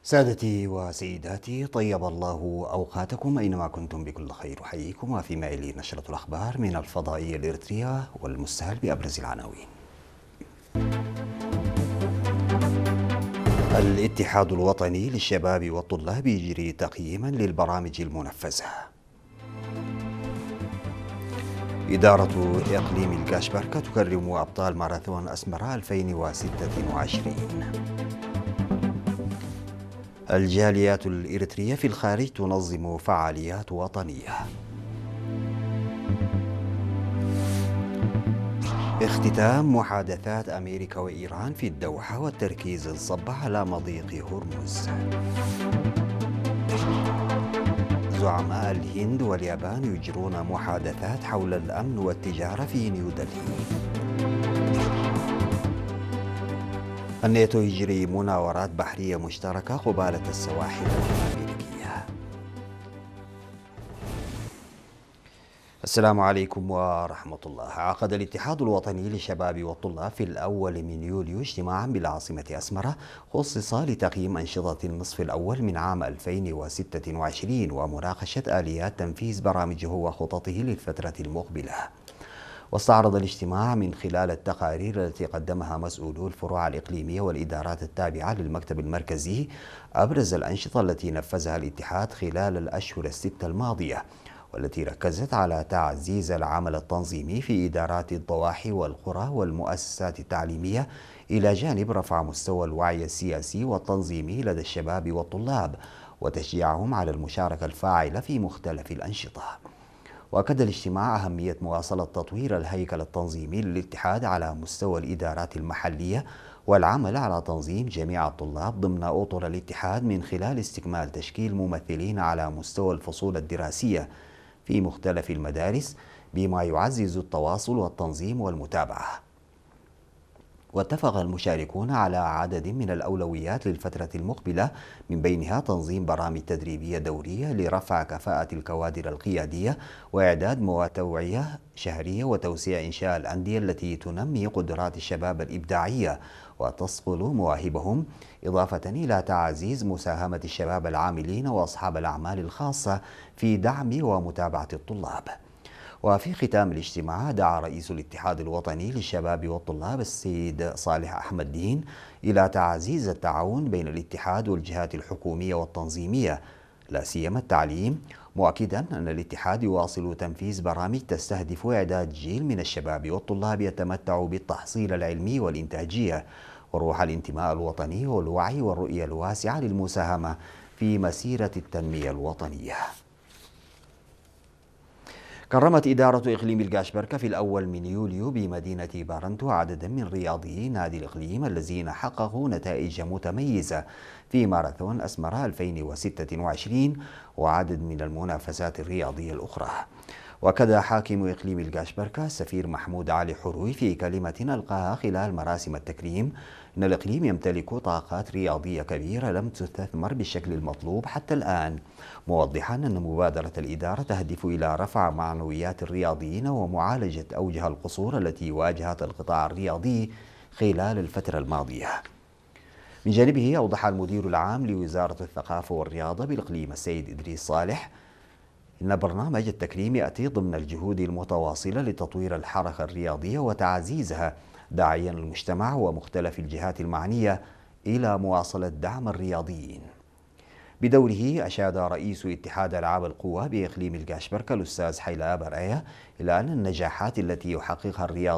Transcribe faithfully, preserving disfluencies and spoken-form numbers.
سادتي وسيداتي، طيب الله أوقاتكم أينما كنتم بكل خير. أحييكم وفيما يلي نشرة الأخبار من الفضائية الإريترية والمستهل بأبرز العناوين. الاتحاد الوطني للشباب والطلاب يجري تقييما للبرامج المنفذة. إدارة إقليم الكاشبركة تكرم أبطال ماراثون أسمرة ألفين وستة وعشرين. الجاليات الإريترية في الخارج تنظم فعاليات وطنية. اختتام محادثات أمريكا وإيران في الدوحة والتركيز انصب على مضيق هرمز. زعماء الهند واليابان يجرون محادثات حول الأمن والتجارة في نيودلهي. الناتو يجري مناورات بحرية مشتركة قبالة السواحل الأمريكية. السلام عليكم ورحمة الله. عقد الاتحاد الوطني للشباب والطلاب في الأول من يوليو اجتماعا بالعاصمة أسمرة خصص لتقييم أنشطة النصف الأول من عام ألفين وستة وعشرين ومناقشة آليات تنفيذ برامجه وخططه للفترة المقبلة. واستعرض الاجتماع من خلال التقارير التي قدمها مسؤولو الفروع الإقليمية والإدارات التابعة للمكتب المركزي أبرز الأنشطة التي نفذها الاتحاد خلال الأشهر الستة الماضية، والتي ركزت على تعزيز العمل التنظيمي في إدارات الضواحي والقرى والمؤسسات التعليمية، إلى جانب رفع مستوى الوعي السياسي والتنظيمي لدى الشباب والطلاب وتشجيعهم على المشاركة الفاعلة في مختلف الأنشطة. وأكد الاجتماع أهمية مواصلة تطوير الهيكل التنظيمي للاتحاد على مستوى الإدارات المحلية والعمل على تنظيم جميع الطلاب ضمن أطر الاتحاد من خلال استكمال تشكيل ممثلين على مستوى الفصول الدراسية في مختلف المدارس بما يعزز التواصل والتنظيم والمتابعة. واتفق المشاركون على عدد من الأولويات للفترة المقبلة، من بينها تنظيم برامج تدريبية دورية لرفع كفاءة الكوادر القيادية وإعداد مواد توعية شهرية وتوسيع إنشاء الأندية التي تنمي قدرات الشباب الإبداعية وتصقل مواهبهم، إضافة إلى تعزيز مساهمة الشباب العاملين وأصحاب الأعمال الخاصة في دعم ومتابعة الطلاب. وفي ختام الاجتماع دعا رئيس الاتحاد الوطني للشباب والطلاب السيد صالح أحمد دين إلى تعزيز التعاون بين الاتحاد والجهات الحكومية والتنظيمية، لا سيما التعليم، مؤكدا أن الاتحاد يواصل تنفيذ برامج تستهدف إعداد جيل من الشباب والطلاب يتمتع بالتحصيل العلمي والإنتاجية وروح الانتماء الوطني والوعي والرؤية الواسعة للمساهمة في مسيرة التنمية الوطنية. كرمت إدارة إقليم الكاشبركة في الأول من يوليو بمدينة بارنتو عددا من رياضيي نادي الإقليم الذين حققوا نتائج متميزة في ماراثون أسمرة ألفين وستة وعشرين وعدد من المنافسات الرياضية الأخرى. وكذا حاكم إقليم الكاشبركة السفير محمود علي حروي في كلمة ألقاها خلال مراسم التكريم أن الإقليم يمتلك طاقات رياضية كبيرة لم تستثمر بالشكل المطلوب حتى الآن، موضحا أن مبادرة الإدارة تهدف إلى رفع معنويات الرياضيين ومعالجة أوجه القصور التي واجهت القطاع الرياضي خلال الفترة الماضية. من جانبه أوضح المدير العام لوزارة الثقافة والرياضة بالإقليم السيد إدريس صالح إن برنامج التكريم يأتي ضمن الجهود المتواصلة لتطوير الحركة الرياضية وتعزيزها، داعيا المجتمع ومختلف الجهات المعنية إلى مواصلة دعم الرياضيين. بدوره أشاد رئيس اتحاد ألعاب القوى بإقليم الكاشبركة الأستاذ حيلا برآية إلى أن النجاحات التي يحققها الرياضيين